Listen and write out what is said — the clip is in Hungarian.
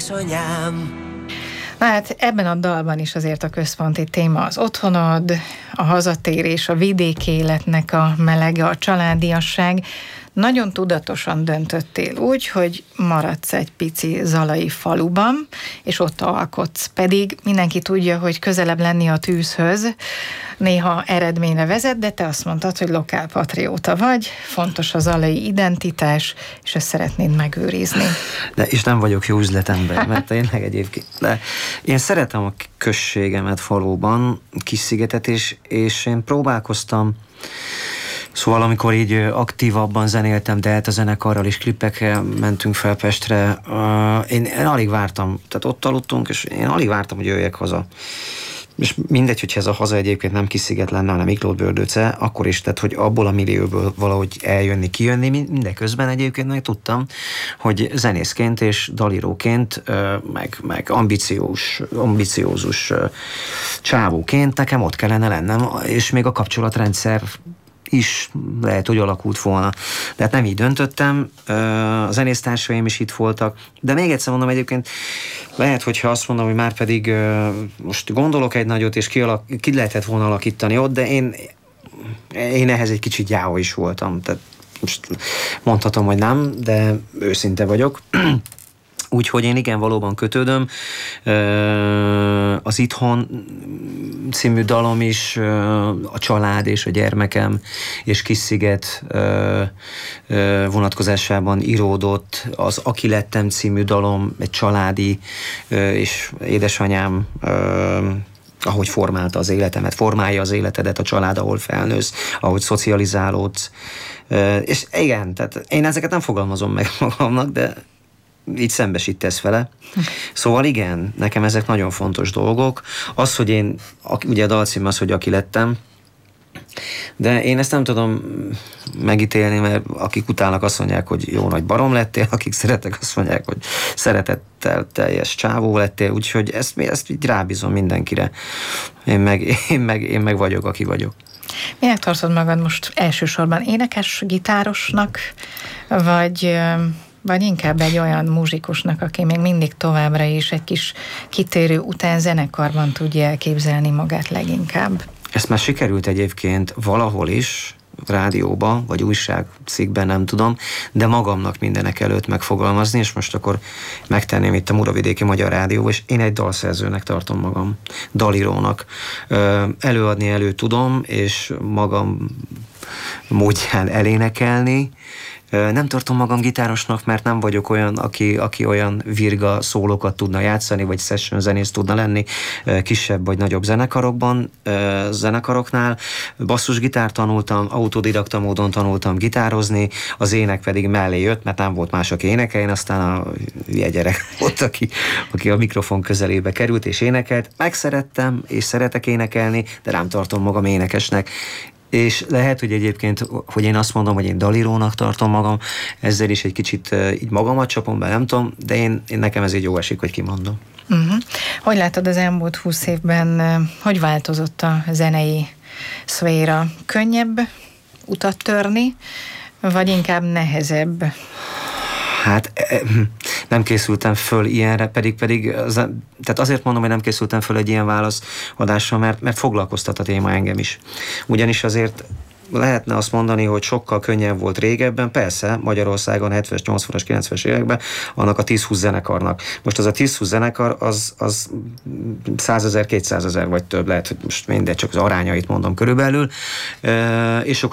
édesanyám. Na hát ebben a dalban is azért a központi téma az otthonod, a hazatérés, a vidéki életnek a melege, a családiasság. Nagyon tudatosan döntöttél úgy, hogy maradsz egy pici zalai faluban, és ott alkotsz. Pedig mindenki tudja, hogy közelebb lenni a tűzhöz néha eredményre vezet, de te azt mondtad, hogy lokálpatrióta vagy, fontos a zalai identitás, és ezt szeretnéd megőrizni. De és nem vagyok jó üzletember, mert tényleg egyébként. De én szeretem a községemet faluban, kis szigetet, és én próbálkoztam. Szóval amikor így aktívabban zenéltem, de a zenekarral és klippekkel mentünk fel Pestre, én alig vártam, tehát ott aludtunk, és én alig vártam, hogy jöjjek haza. És mindegy, hogyha ez a haza egyébként nem kis sziget lenne, hanem Miklódbördöce, akkor is, tehát hogy abból a millióból valahogy eljönni, kijönni, mindeközben egyébként meg tudtam, hogy zenészként és dalíróként, meg ambiciózus csávóként nekem ott kellene lennem, és még a kapcsolatrendszer is lehet, hogy alakult volna. De hát nem így döntöttem, a zenésztársaim is itt voltak, de még egyszer mondom, egyébként lehet, hogyha azt mondom, hogy már pedig most gondolok egy nagyot, és ki lehetett volna alakítani ott, de én ehhez egy kicsit gyáva is voltam. Tehát most mondhatom, hogy nem, de őszinte vagyok. Úgyhogy én igen, valóban kötődöm. Az Itthon című dalom is a család és a gyermekem és Kis-sziget vonatkozásában íródott. Az Aki lettem című dalom egy családi, és édesanyám ahogy formálta az életemet, formálja az életedet, a család, ahol felnősz, ahogy szocializálódsz. És igen, tehát én ezeket nem fogalmazom meg magamnak, de így szembesítesz vele. Szóval igen, nekem ezek nagyon fontos dolgok. Az, hogy én, ugye a dalcím az, hogy Aki lettem, de én ezt nem tudom megítélni, mert akik utálnak azt mondják, hogy jó nagy barom lettél, akik szeretek azt mondják, hogy szeretettel teljes csávó lettél, úgyhogy ezt így rábízom mindenkire. Én meg vagyok, aki vagyok. Minek tartod magad most elsősorban énekes, gitárosnak, vagy inkább egy olyan muzsikusnak, aki még mindig továbbra is egy kis kitérő után zenekarban tudja elképzelni magát leginkább? Ezt már sikerült egyébként valahol is, rádióban, vagy újságcikkben, nem tudom, de magamnak mindenek előtt megfogalmazni, és most akkor megtenném itt a Muravidéki Magyar Rádió, és én egy dalszerzőnek tartom magam, dalírónak. Előadni tudom, és magam módján elénekelni. Nem tartom magam gitárosnak, mert nem vagyok olyan, aki olyan virga szólókat tudna játszani, vagy session zenész tudna lenni kisebb vagy nagyobb zenekaroknál. Basszusgitárt tanultam, autodidakta módon tanultam gitározni, az ének pedig mellé jött, mert nem volt más, aki énekeljen, aztán a hülye gyerek volt, aki a mikrofon közelébe került és énekelt. Megszerettem, és szeretek énekelni, de nem tartom magam énekesnek. És lehet, hogy egyébként, hogy én azt mondom, hogy én dalírónak tartom magam, ezzel is egy kicsit így magamat csapom be, nem tudom, de én nekem ez így jó esik, hogy kimondom. Uh-huh. Hogy látod az elmúlt 20 évben, hogy változott a zenei szféra? Könnyebb utat törni, vagy inkább nehezebb? Hát nem készültem föl ilyenre, pedig tehát azért mondom, hogy nem készültem föl egy ilyen válaszadásra, mert foglalkoztat a téma engem is. Ugyanis azért lehetne azt mondani, hogy sokkal könnyebb volt régebben, persze, Magyarországon 70-es, 80-as, 90-es években, annak a 10-20 zenekarnak. Most az a 10-20 zenekar, az 100 000, 200 000 vagy több, lehet, hogy most mindegy, csak az arányait mondom körülbelül, és